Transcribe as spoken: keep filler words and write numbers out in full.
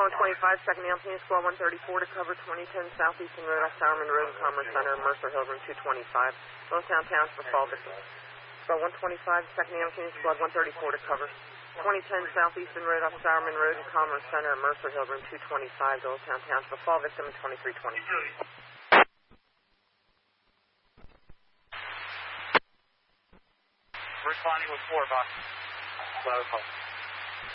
Squad one twenty-five, second Ambulance, Squad one thirty-four to cover twenty ten Southeastern Road off Sourman Road and Commerce Center, Mercer Hill, room two twenty-five. Both downtown for fall victims. Squad one twenty-five, second Ambulance, Squad one thirty-four to cover twenty ten Southeastern Road off Sourman Road and Commerce Center, Mercer Hill, room two twenty-five. Both downtown for fall victim and twenty-three twenty. Responding with four box. Cloud call.